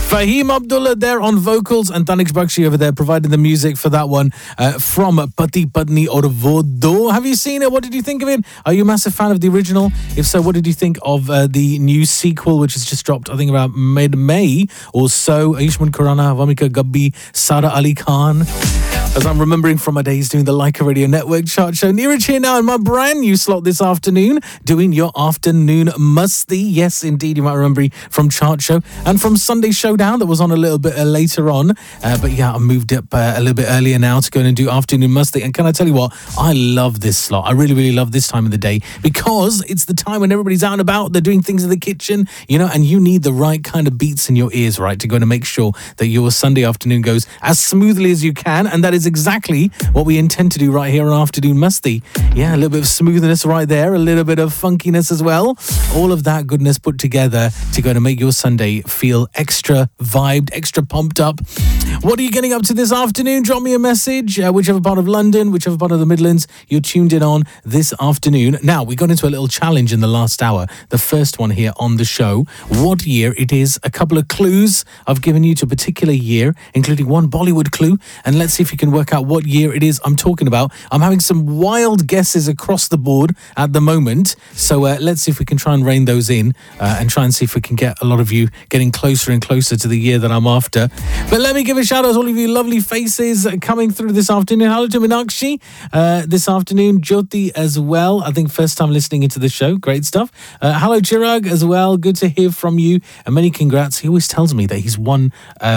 Fahim Abdullah there on vocals and Tanish Bakshi over there providing the music for that one from Pati Patni Aur Wo Do. Have you seen it? What did you think of it? Are you a massive fan of the original? If so, what did you think of the new sequel, which has just dropped, I think, about mid-May or so? Ayushmann Khurrana, Vamika Gabbi, Sara Ali Khan. As I'm remembering from my days doing the Leica Radio Network chart show. Neeraj here now in my brand new slot this afternoon, doing your afternoon musty. Yes, indeed, you might remember me from chart show and from Sunday Showdown that was on a little bit later on. But yeah, I moved up a little bit earlier now to go and do afternoon musty. And can I tell you what? I love this slot. I really, really love this time of the day because it's the time when everybody's out and about. They're doing things in the kitchen, you know, and you need the right kind of beats in your ears, right, to go and make sure that your Sunday afternoon goes as smoothly as you can. And that is exactly what we intend to do right here on Afternoon Musty. Yeah, a little bit of smoothness right there, a little bit of funkiness as well. All of that goodness put together to go to make your Sunday feel extra vibed, extra pumped up. What are you getting up to this afternoon? Drop me a message, whichever part of London, whichever part of the Midlands you're tuned in on this afternoon. Now, we got into a little challenge in the last hour, the first one here on the show. What year it is, a couple of clues I've given you to a particular year, including one Bollywood clue, and let's see if you can work out what year it is I'm talking about. I'm having some wild guesses across the board at the moment, so let's see if we can try and rein those in and try and see if we can get a lot of you getting closer and closer to the year that I'm after. But let me give a shout out to all of you lovely faces coming through this afternoon. Hello to Meenakshi this afternoon, Jyoti as well, I think first time listening into the show, great stuff. Hello Chirag as well, good to hear from you and many congrats. He always tells me that he's won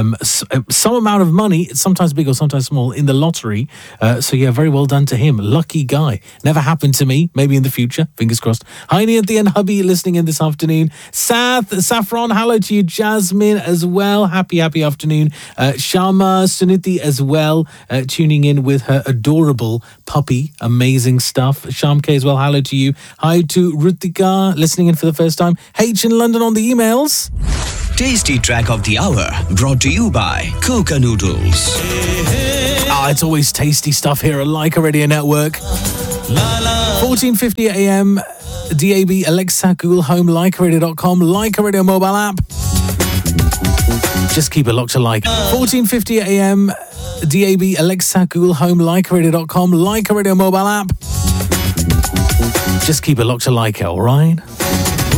some amount of money, it's sometimes big or sometimes small, in the lottery. So yeah, very well done to him. Lucky guy. Never happened to me. Maybe in the future. Fingers crossed. Hi Nianthi and hubby listening in this afternoon. Saffron, hello to you. Jasmine as well. Happy afternoon. Shama, Suniti as well, tuning in with her adorable puppy. Amazing stuff. Sham K as well. Hello to you. Hi to Rutika, listening in for the first time. H in London on the emails. Tasty track of the hour brought to you by Coca Noodles. It's always tasty stuff here at Leica Radio Network. 14:50 AM, DAB, Alexa, Google Home, LeicaRadio.com, Leica Radio mobile app. Just keep it locked to Leica. 14:50 AM, DAB, Alexa, Google Home, LeicaRadio.com, Leica Radio mobile app. Just keep it locked to Leica, all right?